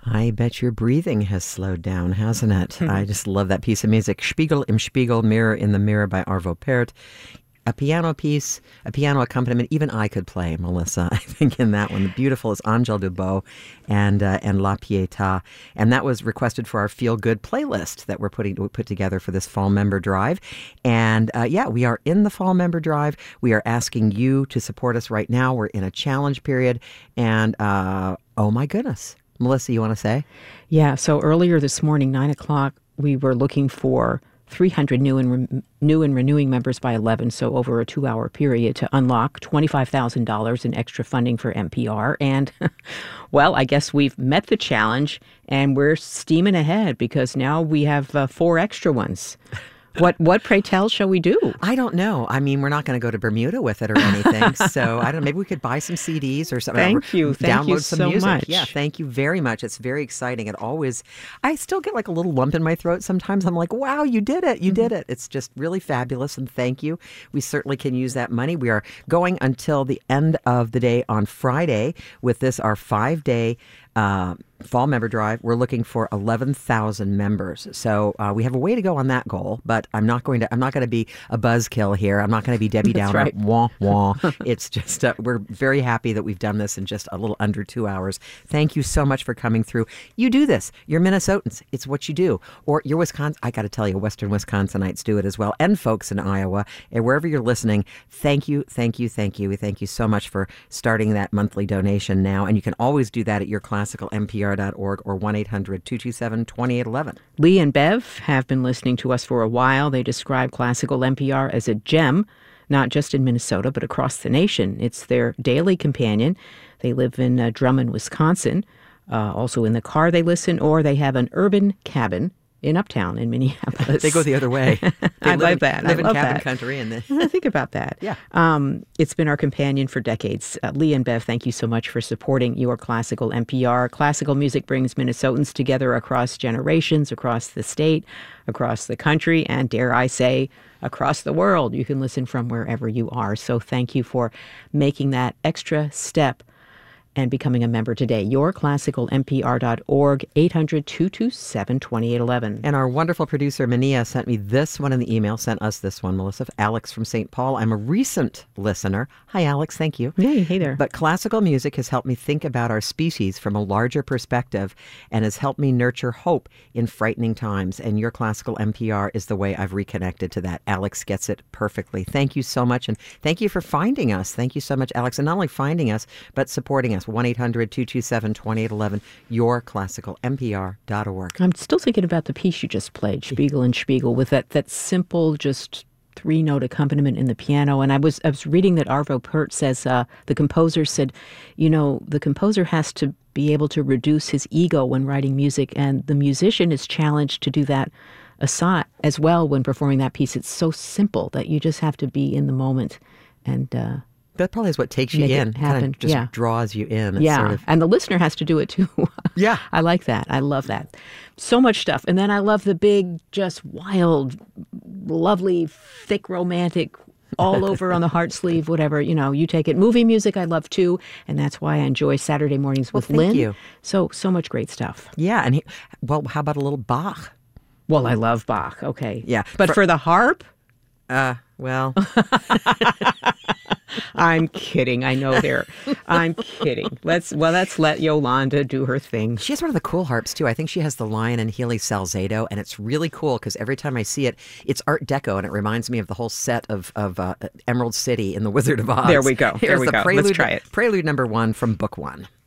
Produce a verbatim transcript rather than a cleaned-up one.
I bet your breathing has slowed down, hasn't it? Mm-hmm. I just love that piece of music. Spiegel im Spiegel, Mirror in the Mirror by Arvo Pärt. A piano piece, a piano accompaniment, even I could play, Melissa, I think, in that one. The beautiful is Angèle Dubos and uh, and La Pietà. And that was requested for our Feel Good playlist that we're putting we put together for this Fall Member Drive. And uh, yeah, we are in the Fall Member Drive. We are asking you to support us right now. We're in a challenge period. And uh, oh my goodness. Melissa, you want to say? Yeah, so earlier this morning, nine o'clock, we were looking for three hundred new and re- new and renewing members by eleven, so over a two-hour period, to unlock twenty-five thousand dollars in extra funding for N P R. And, well, I guess we've met the challenge, and we're steaming ahead because now we have uh, four extra ones. What, what, pray tell, shall we do? I don't know. I mean, we're not going to go to Bermuda with it or anything. So I don't know. Maybe we could buy some C Ds or something. Thank you. Thank Download you some so music. much. Yeah, thank you very much. It's very exciting. It always, I still get like a little lump in my throat sometimes. I'm like, wow, you did it. You mm-hmm. did it. It's just really fabulous. And thank you. We certainly can use that money. We are going until the end of the day on Friday with this, our five-day Uh, Fall Member Drive. We're looking for eleven thousand members. So uh, we have a way to go on that goal, but I'm not going to, I'm not going to be a buzzkill here. I'm not going to be Debbie Downer. Right. Wah, wah. It's just, uh, we're very happy that we've done this in just a little under two hours. Thank you so much for coming through. You do this. You're Minnesotans. It's what you do. Or you're Wisconsin. I got to tell you, Western Wisconsinites do it as well. And folks in Iowa, and wherever you're listening, thank you, thank you, thank you. We thank you so much for starting that monthly donation now. And you can always do that at your class. classical n p r dot org or one eight hundred two two seven two eight one one. Lee and Bev have been listening to us for a while. They describe Classical N P R as a gem, not just in Minnesota, but across the nation. It's their daily companion. They live in uh, Drummond, Wisconsin. Uh, also in the car they listen, or they have an urban cabin in Uptown in Minneapolis. They go the other way. I love that. Live I in love cabin that. country. And then think about that. Yeah. Um, it's been our companion for decades. Uh, Lee and Bev, thank you so much for supporting your Classical N P R. Classical music brings Minnesotans together across generations, across the state, across the country, and dare I say, across the world. You can listen from wherever you are. So thank you for making that extra step and becoming a member today. your classical n p r dot org, eight hundred two two seven two eight one one. And our wonderful producer, Mania, sent me this one in the email, sent us this one, Melissa. Alex from Saint Paul. I'm a recent listener. Hi, Alex. Thank you. Hey, hey there. But classical music has helped me think about our species from a larger perspective and has helped me nurture hope in frightening times. And your Classical N P R is the way I've reconnected to that. Alex gets it perfectly. Thank you so much. And thank you for finding us. Thank you so much, Alex. And not only finding us, but supporting us. one eight hundred two two seven two eight one one, your classical n p r dot org. I'm still thinking about the piece you just played, Spiegel and Spiegel, with that, that simple, just three-note accompaniment in the piano. And I was I was reading that Arvo Pärt says, uh, the composer said, you know, the composer has to be able to reduce his ego when writing music, and the musician is challenged to do that aside as well when performing that piece. It's so simple that you just have to be in the moment and uh that probably is what takes you Make in, it happen. kind of just Yeah. draws you in. It's yeah, sort of, and the listener has to do it too. Yeah. I like that. I love that. So much stuff. And then I love the big, just wild, lovely, thick, romantic, all over on the heart sleeve, whatever, you know, you take it. Movie music I love too, and that's why I enjoy Saturday mornings with Well, thank Lynn. you. So, so much great stuff. yeah. And he, well, how about a little Bach? Well, I love Bach. Okay. Yeah. But For- for the harp, Uh, well, I'm kidding. I know there. I'm kidding. Let's well, let's let Yolanda do her thing. she has one of the cool harps, too. I think she has the Lion and Healy Salzedo, and it's really cool because every time I see it, it's Art Deco, and it reminds me of the whole set of, of uh, Emerald City in The Wizard of Oz. There we go. Here's There we the go. Prelude, Let's try it. Prelude number one from Book One.